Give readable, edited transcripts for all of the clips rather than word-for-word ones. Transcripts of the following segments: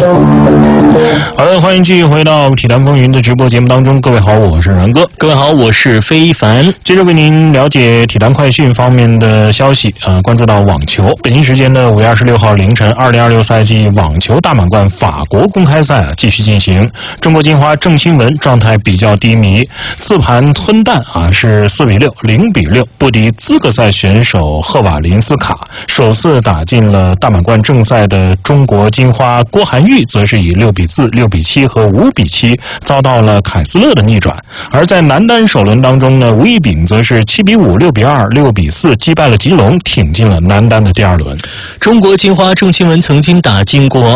好的，欢迎继续回到体坛风云的直播节目当中。各位好，我是然哥。 各位好，我是非凡。 接着为您了解体坛快讯方面的消息。关注到网球，北京时间的5月26号凌晨，2026赛季网球大满贯法国公开赛继续进行。中国金花郑钦文状态比较低迷，4盘吞蛋是4比6、0比6不敌资格赛选手赫瓦林斯卡，首次打进了大满贯正赛的中国金花郭涵玉则是以6比4、6比7和5比7遭到了凯斯勒的逆转。而在男单首轮当中呢，吴亦丙则是7比5、6比2、6比4击败了吉隆，挺进了男单的第2轮。 中国金花郑钦文曾经打进过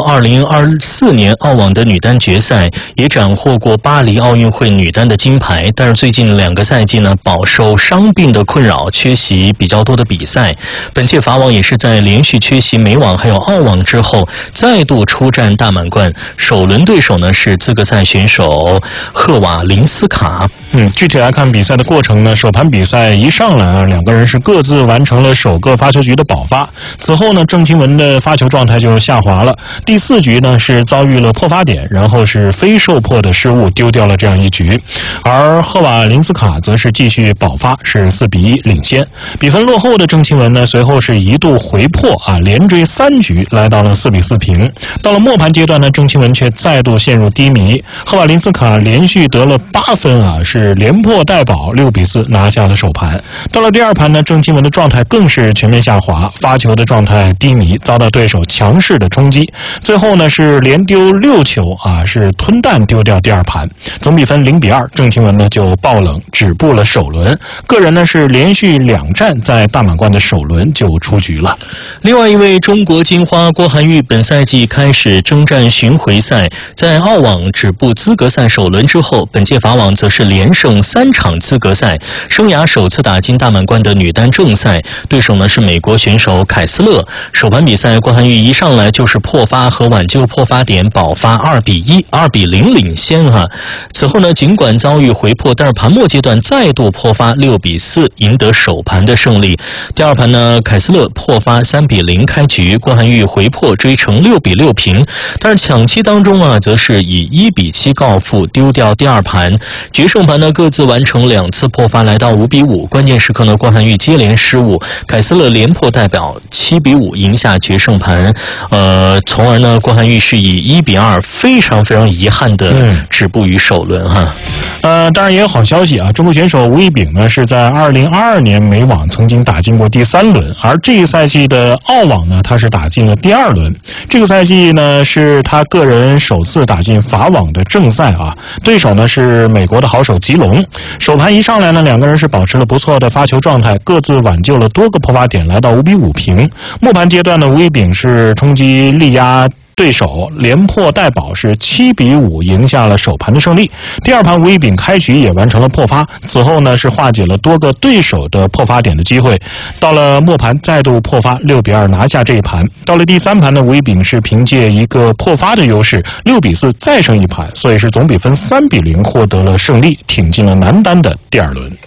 2024年澳网的女单决赛，也斩获过巴黎奥运会女单的金牌，但是最近2个赛季呢，饱受伤病的困扰，缺席比较多的比赛。本届法网也是在连续缺席美网还有澳网之后，再度出战大满贯。首轮对手呢是资格赛选手赫瓦林斯卡。 具体来看比赛的过程呢，首盘比赛一上来2个人是各自完成了首个发球局的保发，此后呢郑钦文的发球状态就下滑了。第4局呢是遭遇了破发点，然后是非受迫的失误丢掉了这样一局。而赫瓦林斯卡则是继续保发，是4比1领先。比分落后的郑钦文呢随后是一度回破连追3局来到了4比4平。到了末盘阶段呢，郑钦文却再度陷入低迷，赫瓦林斯卡连续得了8分是连破带保6比4拿下了首盘。到了第2盘呢，郑钦文的状态更是全面下滑，发球的状态低迷，遭到对手强势的冲击，最后呢是连丢6球是吞蛋丢掉第2盘，总比分0比2，郑钦文呢就爆冷止步了首轮。个人呢是连续2战在大满贯的首轮就出局了。 另外一位中国金花郭涵玉本赛季开始征战巡回赛，在澳网止步资格赛首轮之后，本届法网则是连胜3场资格赛，生涯首次打进大满贯的女单正赛，对手呢是美国选手凯斯勒。首盘比赛郭涵玉一上来就是破发和挽救破发点，保发2比1、2比0领先此后呢尽管遭遇回破，但是盘末阶段再度破发6比4赢得首盘的胜利。第2盘呢凯斯勒破发3比0开局，郭涵玉回破追成6比6平，但是抢七当中则是以1比7告负，丢掉第2盘。决胜盘呢各自完成2次破发，来到5比5。关键时刻呢郭涵玉接连失误，凯斯勒连破带保7比5赢下决胜盘。从而呢郭涵玉是以1比2非常非常遗憾的止步于首轮当然也有好消息中国选手吴亦丙呢是在2022年美网曾经打进过第3轮，而这一赛季的澳网呢他是打进了第2轮。这个赛季呢是他个人首次打进法网的正赛对手呢是美国的好手吉隆。首盘一上来呢2个人是保持了不错的发球状态，各自挽救了多个破发点，来到5比5平。末盘阶段呢吴亦丙是冲击力压对手，连破带保是7比5赢下了首盘的胜利。第2盘吴亦丙开局也完成了破发，此后呢是化解了多个对手的破发点的机会，到了末盘再度破发6比2拿下这一盘。到了第3盘呢吴亦丙是凭借一个破发的优势6比4再胜一盘，所以是总比分3比0获得了胜利，挺进了男单的第2轮。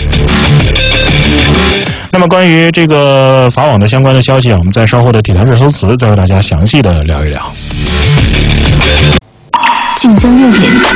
那么关于这个法网的相关的消息我们在稍后的体坛热搜词再和大家详细的聊一聊。 晋江热点